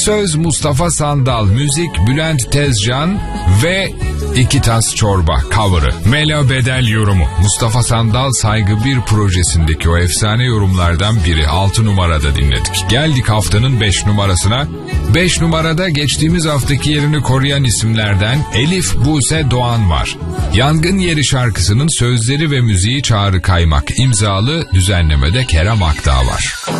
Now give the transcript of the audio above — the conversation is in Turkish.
Söz Mustafa Sandal, müzik Bülent Tezcan ve İki Tas Çorba cover'ı. Mela Bedel yorumu. Mustafa Sandal Saygı 1 projesindeki o efsane yorumlardan biri. 6 numarada dinledik. Geldik haftanın 5 numarasına. 5 numarada geçtiğimiz haftaki yerini koruyan isimlerden Elif Buse Doğan var. Yangın Yeri şarkısının sözleri ve müziği Çağrı Kaymak, imzalı düzenlemede Kerem Akdağ var.